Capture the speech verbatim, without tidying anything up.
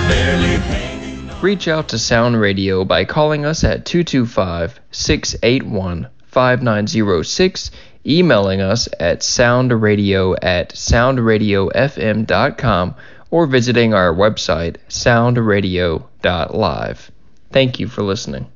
barely hanging on. Reach out to Sound Radio by calling us at two two five, six eight one, five nine zero six, emailing us at soundradio at soundradiofm dot com, or visiting our website soundradio dot live. Thank you for listening.